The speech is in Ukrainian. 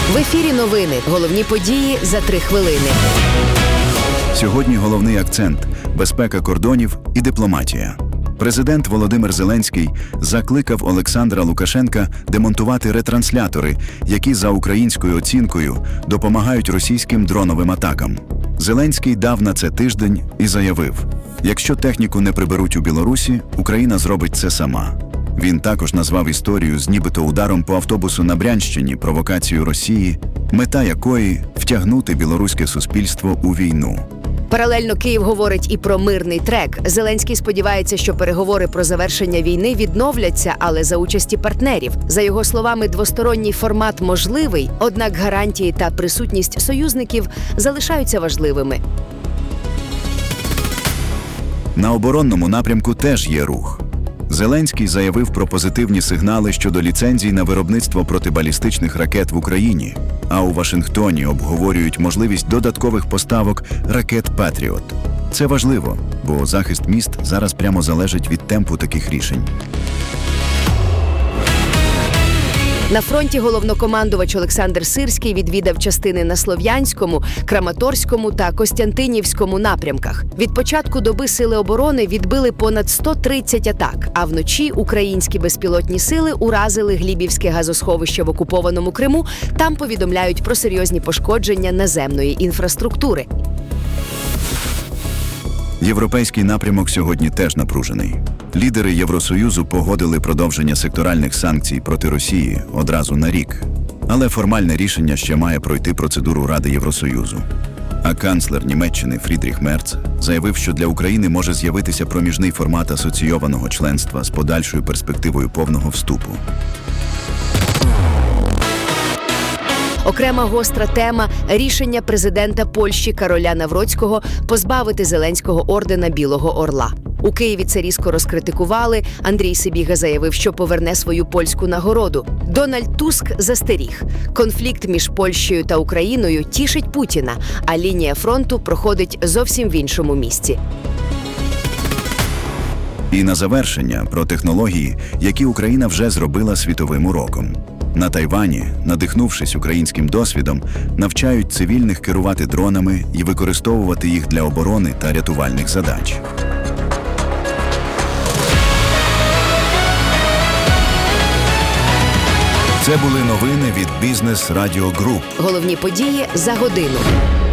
В ефірі новини. Головні події за 3 хвилини. Сьогодні головний акцент – безпека кордонів і дипломатія. Президент Володимир Зеленський закликав Олександра Лукашенка демонтувати ретранслятори, які за українською оцінкою допомагають російським дроновим атакам. Зеленський дав на це тиждень і заявив: якщо техніку не приберуть у Білорусі, Україна зробить це сама. Він також назвав історію з нібито ударом по автобусу на Брянщині провокацією Росії, мета якої – втягнути білоруське суспільство у війну. Паралельно Київ говорить і про мирний трек. Зеленський сподівається, що переговори про завершення війни відновляться, але за участі партнерів. За його словами, двосторонній формат можливий, однак гарантії та присутність союзників залишаються важливими. На оборонному напрямку теж є рух. Зеленський заявив про позитивні сигнали щодо ліцензій на виробництво протибалістичних ракет в Україні, а у Вашингтоні обговорюють можливість додаткових поставок ракет «Патріот». Це важливо, бо захист міст зараз прямо залежить від темпу таких рішень. На фронті головнокомандувач Олександр Сирський відвідав частини на Слов'янському, Краматорському та Костянтинівському напрямках. Від початку доби Сили оборони відбили понад 130 атак, а вночі українські безпілотні сили уразили Глібівське газосховище в окупованому Криму. Там повідомляють про серйозні пошкодження наземної інфраструктури. Європейський напрямок сьогодні теж напружений. Лідери Євросоюзу погодили продовження секторальних санкцій проти Росії одразу на рік. Але формальне рішення ще має пройти процедуру Ради Євросоюзу. А канцлер Німеччини Фрідріх Мерц заявив, що для України може з'явитися проміжний формат асоційованого членства з подальшою перспективою повного вступу. Окрема гостра тема – рішення президента Польщі Кароля Навроцького позбавити Зеленського ордена Білого Орла. У Києві це різко розкритикували. Андрій Сибіга заявив, що поверне свою польську нагороду. Дональд Туск застеріг. Конфлікт між Польщею та Україною тішить Путіна, а лінія фронту проходить зовсім в іншому місці. І на завершення про технології, які Україна вже зробила світовим уроком. На Тайвані, надихнувшись українським досвідом, навчають цивільних керувати дронами і використовувати їх для оборони та рятувальних задач. Це були новини від Бізнес Радіо Груп. Головні події за годину.